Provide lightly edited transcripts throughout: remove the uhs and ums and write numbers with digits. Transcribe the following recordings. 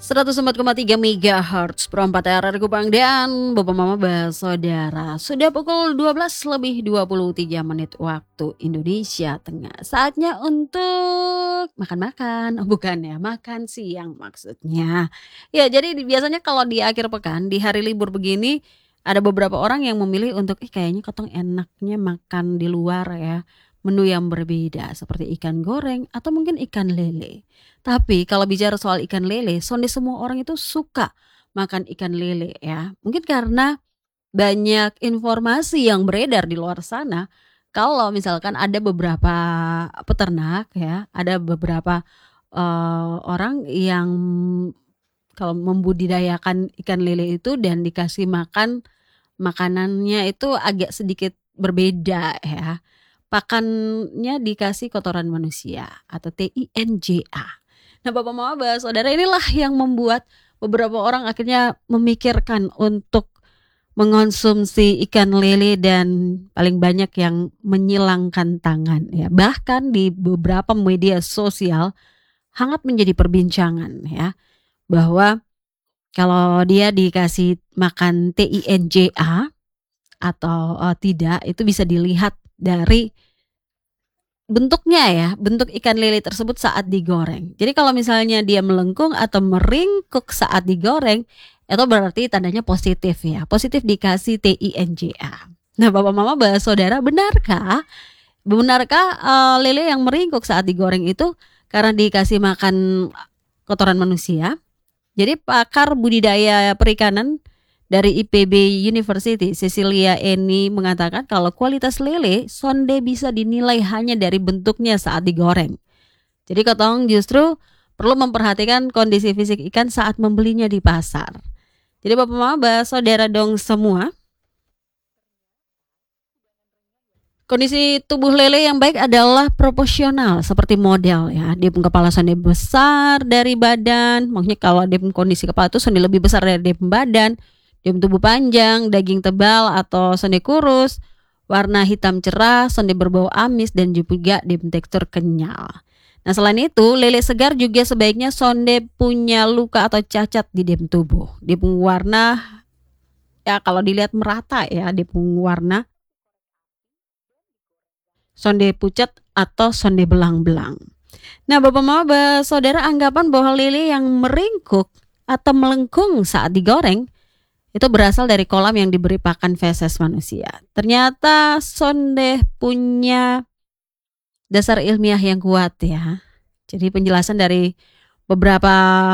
104,3 MHz Pro 4 RR Kupang dan Bapak Mama Saudara. Sudah pukul 12 lebih 23 menit waktu Indonesia Tengah. Saatnya untuk makan-makan. Oh, bukan ya, makan siang maksudnya. Ya, jadi biasanya kalau di akhir pekan, di hari libur begini, ada beberapa orang yang memilih untuk kayaknya ketong enaknya makan di luar ya. Menu yang berbeda seperti ikan goreng atau mungkin ikan lele. Tapi kalau bicara soal ikan lele, sonde semua orang itu suka makan ikan lele ya. Mungkin karena banyak informasi yang beredar di luar sana. Kalau misalkan ada beberapa peternak ya, ada beberapa orang yang kalau membudidayakan ikan lele itu dan dikasih makan makanannya itu agak sedikit berbeda ya. Pakannya dikasih kotoran manusia atau TINJA. Nah, Bapak Mama Saudara, inilah yang membuat beberapa orang akhirnya memikirkan untuk mengonsumsi ikan lele dan paling banyak yang menyilangkan tangan ya. Bahkan di beberapa media sosial hangat menjadi perbincangan ya, bahwa kalau dia dikasih makan TINJA atau tidak, itu bisa dilihat dari bentuknya ya, bentuk ikan lele tersebut saat digoreng. Jadi kalau misalnya dia melengkung atau meringkuk saat digoreng, itu berarti tandanya positif ya. Positif dikasih TINJA. Nah, Bapak Mama Saudara, benarkah lele yang meringkuk saat digoreng itu karena dikasih makan kotoran manusia? Jadi pakar budidaya perikanan dari IPB University, Cecilia Eni mengatakan kalau kualitas lele sonde bisa dinilai hanya dari bentuknya saat digoreng. Jadi ketong justru perlu memperhatikan kondisi fisik ikan saat membelinya di pasar. Jadi Bapak Mama Saudara dong semua, kondisi tubuh lele yang baik adalah proporsional seperti model ya. Dia pun kepala sonde besar dari badan, maksudnya kalau dia pun kondisi kepala itu sonde lebih besar dari dia pun badan. Dia tubuh panjang, daging tebal atau sonde kurus, warna hitam cerah, sonde berbau amis dan juga dia tekstur kenyal. Nah, selain itu, lele segar juga sebaiknya sonde punya luka atau cacat di dalam tubuh. Dia punya warna ya kalau dilihat merata ya, dia punya warna sonde pucat atau sonde belang-belang. Nah, Bapak Mama Saudara, anggapan bahwa lele yang meringkuk atau melengkung saat digoreng itu berasal dari kolam yang diberi pakan feses manusia. Ternyata sonde punya dasar ilmiah yang kuat ya. Jadi penjelasan dari beberapa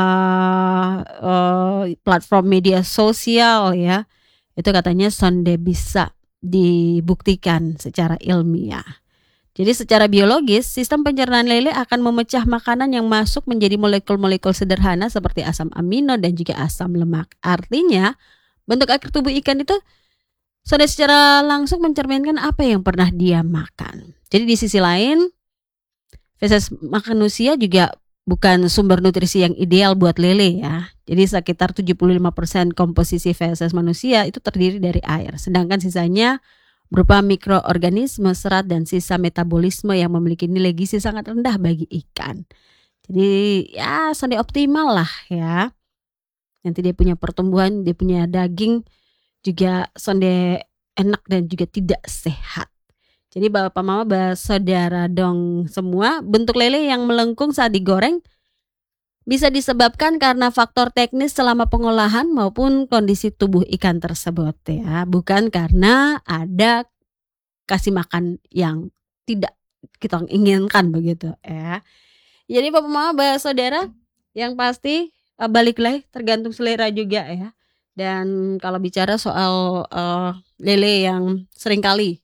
platform media sosial ya, itu katanya sonde bisa dibuktikan secara ilmiah. Jadi secara biologis, sistem pencernaan lele akan memecah makanan yang masuk menjadi molekul-molekul sederhana seperti asam amino dan juga asam lemak. Artinya, bentuk akhir tubuh ikan itu sudah secara langsung mencerminkan apa yang pernah dia makan. Jadi di sisi lain, feses manusia juga bukan sumber nutrisi yang ideal buat lele ya. Jadi sekitar 75% komposisi feses manusia itu terdiri dari air. Sedangkan sisanya berupa mikroorganisme, serat, dan sisa metabolisme yang memiliki nilai gizi sangat rendah bagi ikan. Jadi ya sonde optimal lah ya. Nanti dia punya pertumbuhan, dia punya daging juga sonde enak dan juga tidak sehat. Jadi Bapak Mama Saudara dong semua, bentuk lele yang melengkung saat digoreng bisa disebabkan karena faktor teknis selama pengolahan maupun kondisi tubuh ikan tersebut ya, bukan karena ada kasih makan yang tidak kita inginkan begitu ya. Jadi Bapak Mama Saudara, yang pasti balik lagi tergantung selera juga ya. Dan kalau bicara soal lele yang seringkali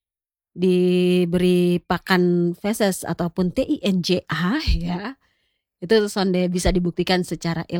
diberi pakan feses ataupun TINJA ya, itu sonde bisa dibuktikan secara ilmiah.